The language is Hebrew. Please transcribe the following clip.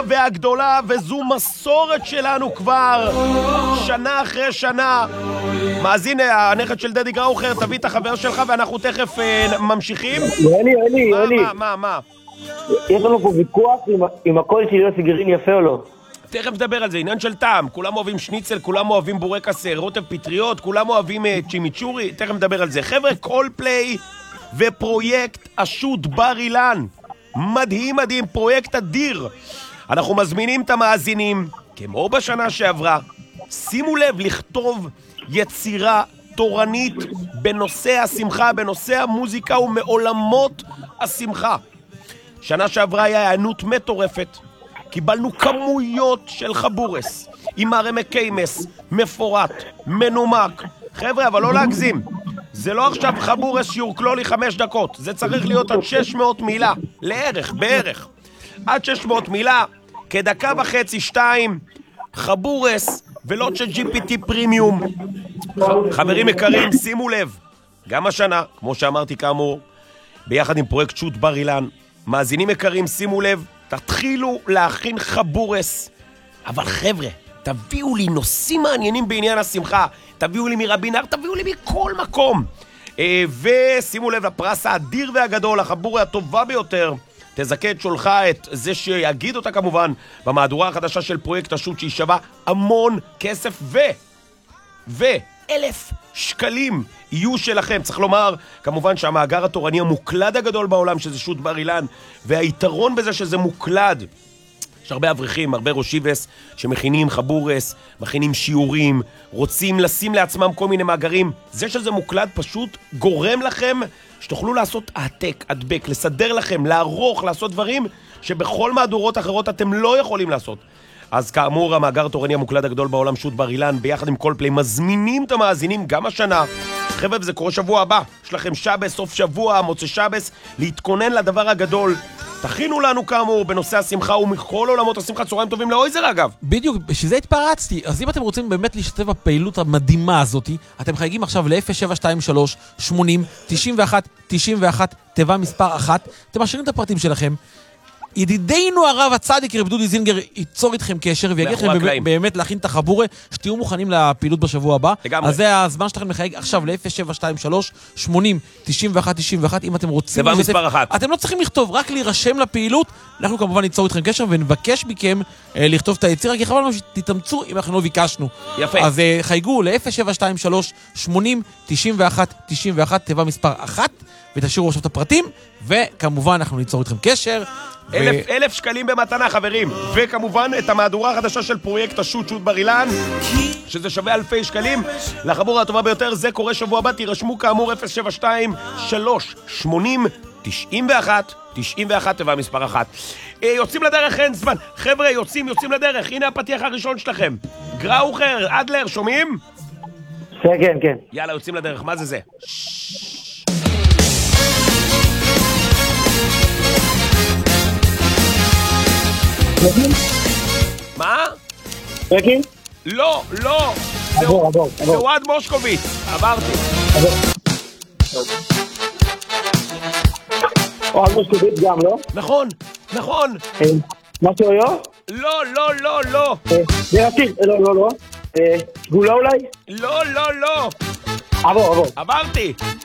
והגדולה, וזו מסורת שלנו כבר שנה אחרי שנה. מאזין, הנכד של דדי גראוכר, תביא את החבר שלך ואנחנו תכף ממשיכים. יוני. מה? יש לנו פה ויכוח אם הקול של יוסי גרין יפה או לא. תכף נדבר על זה, עניין של טעם. כולם אוהבים שניצל, כולם אוהבים בורקס רוטב פטריות, כולם אוהבים צ'ימיצ'ורי. תכף נדבר על זה. חבר'ה, קולפליי ופרויקט השו"ת בר אילן. מדהים, פרויקט אדיר. אנחנו מזמינים את המאזינים, כמו בשנה שעברה, שימו לב לכתוב יצירה תורנית בנושא השמחה, בנושא המוזיקה ומעולמות השמחה. שנה שעברה היה הענות מטורפת. קיבלנו כמויות של חבורס, עם הרמי קיימס, מפורט, מנומק. חבר'ה, אבל לא להגזים. זה לא עכשיו חבורס שיורקלו לי 5 דקות. זה צריך להיות עד 600 מילה. בערך. עד 600 מילה, כדקה וחצי, 2, חבורס ולא GPT פרימיום. חברים יקרים, שימו לב. גם השנה, כמו שאמרתי כאמור, ביחד עם פרויקט שו"ת בר אילן, מאזינים יקרים, שימו לב, תתחילו להכין חבורס. אבל חבר'ה, תביאו לי נושאים מעניינים בעניין השמחה. תביאו לי מרבינר, תביאו לי מכל מקום. ושימו לב לפרס האדיר והגדול, החבורה הטובה ביותר. תזכה את שולחה, את זה שיגיד אותה כמובן, במהדורה החדשה של פרויקט השו"ת, שהיא שווה המון כסף, ו1,000 שקלים יהיו שלכם. צריך לומר, כמובן שהמאגר התורני המוקלד הגדול בעולם, שזה שו"ת בר אילן, והיתרון בזה שזה מוקלד, יש הרבה אברכים, הרבה ראשיבס שמכינים חבורס, מכינים שיעורים, רוצים לשים לעצמם כל מיני מאגרים. זה שזה מוקלד פשוט גורם לכם שתוכלו לעשות העתק, הדבק, לסדר לכם, לערוך, לעשות דברים שבכל מהדורות אחרות אתם לא יכולים לעשות. אז כאמור, המאגר התורני המוקלד הגדול בעולם, שו"ת בר אילן, ביחד עם קולפליי, מזמינים את המאזינים גם השנה. חבר'ה, וזה קורה שבוע הבא. יש לכם שבס, סוף שבוע, מוצא שבס, להתכונן לדבר הגדול. תכינו לנו כאמור בנושא השמחה ומכל עולמות השמחה. צהריים טובים לאויזר אגב. בדיוק, בשביל זה התפרצתי. אז אם אתם רוצים באמת להשתתף בפעילות המדהימה הזאת, אתם חייגים עכשיו ל-0723-80-91-91, תיבה מספר 1. אתם משאירים את הפרטים שלכם. ידידינו הרב הצדיק רב דודי זינגר ייצור איתכם קשר ויגיד לכם באמת להכין את החבורה, שתהיו מוכנים לפעילות בשבוע הבא. אז זה הזמן שלכם לחייג עכשיו ל-0723-80-91-91. אם אתם רוצים תיבה מספר 1. אתם לא צריכים לכתוב, רק להירשם לפעילות. אנחנו כמובן ניצור איתכם קשר ונבקש מכם לכתוב את היצירה, כי חבל לנו שתתאמצו אם אנחנו לא ביקשנו. יפה. אז חייגו ל-0723-80-91-91, תיבה מספר 1, ותשאירו עכשיו את הפרטים, וכמובן אנחנו ניצור איתכם קשר. 1,000 שקלים במתנה, חברים. וכמובן את המהדורה החדשה של פרויקט השו"ת, שו"ת בר אילן, שזה שווה 1,000 שקלים לחבורה הטובה ביותר. זה קורה שבוע הבא. תירשמו כאמור 072-380-91-91, תיבה מספר 1. יוצאים לדרך, אין זמן. חבר'ה, יוצאים לדרך. הנה הפתיח הראשון שלכם. גראוכר, אדלר, שומעים? כן. יאללה, יוצאים לדרך. מה זה? מה? רקי? לא. זה אוהד מושקוביץ. עברתי. אוהד מושקוביץ גם, לא? נכון. מה שאויו? לא. זה רציך, לא. גולה אולי? לא. עבור. עברתי.